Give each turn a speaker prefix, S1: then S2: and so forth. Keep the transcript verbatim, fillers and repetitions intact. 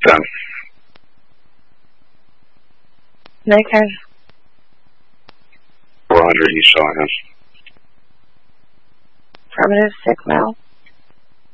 S1: ten.
S2: Naked.
S1: four hundred, he's showing us.
S2: Affirmative, sick male.